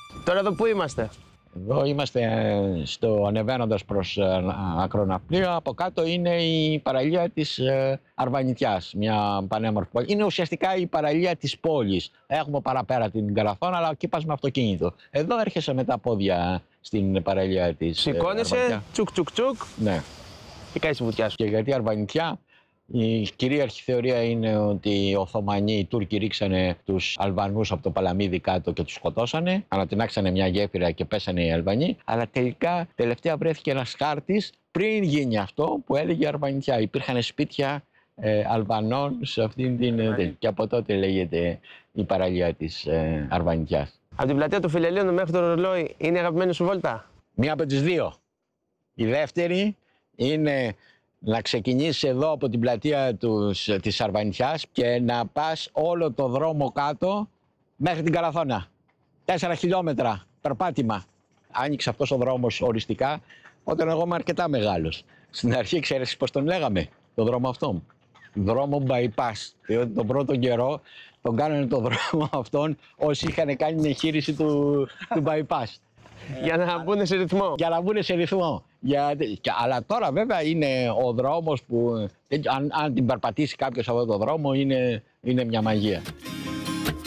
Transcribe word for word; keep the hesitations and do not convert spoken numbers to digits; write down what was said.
Τώρα εδώ πού είμαστε? Εδώ είμαστε στο ανεβαίνοντας προς Ακροναυπλία. Από κάτω είναι η παραλία της Αρβανιτιάς, μια πανέμορφη πόλη. Είναι ουσιαστικά η παραλία της πόλης. Έχουμε παραπέρα την Καραθώνα, αλλά εκεί πας με αυτοκίνητο. Εδώ έρχεσαι με τα πόδια στην παραλία της Σηκώνεσαι, Αρβανιτιά. τσουκ τσουκ τσουκ Ναι. και κάνεις τη βουτιά σου. Και γιατί Αρβανιτιά? Η κυρίαρχη θεωρία είναι ότι οι Οθωμανοί, οι Τούρκοι, ρίξανε τους Αλβανούς από το Παλαμίδι κάτω και τους σκοτώσανε. Ανατινάξανε μια γέφυρα και πέσανε οι Αλβανοί. Αλλά τελικά τελευταία βρέθηκε ένας χάρτης πριν γίνει αυτό που έλεγε Αρβανιτιά. Υπήρχαν σπίτια ε, Αλβανών σε αυτήν την. Ε, και από τότε λέγεται η παραλία της ε, Αρβανιτιάς. Από την πλατεία του Φιλελλήνου μέχρι το ρολόι είναι η αγαπημένη σου βόλτα? Μία από τις δύο. Η δεύτερη είναι να ξεκινήσεις εδώ από την πλατεία τους, της Αρβανιτιάς και να πας όλο το δρόμο κάτω μέχρι την Καραθώνα. Τέσσερα χιλιόμετρα περπάτημα. Άνοιξε αυτός ο δρόμος οριστικά όταν εγώ είμαι αρκετά μεγάλος. Στην αρχή ξέρεις πώς τον λέγαμε, τον δρόμο αυτόν? Δρόμο bypass. Διότι τον πρώτο καιρό τον κάνανε τον δρόμο αυτόν όσοι είχαν κάνει την εγχείρηση του, του bypass. Για να μπουν σε ρυθμό. Για να μπουν σε ρυθμό. Για... Αλλά τώρα βέβαια είναι ο δρόμος που αν, αν την περπατήσει κάποιος από τον δρόμο είναι, είναι μια μαγεία.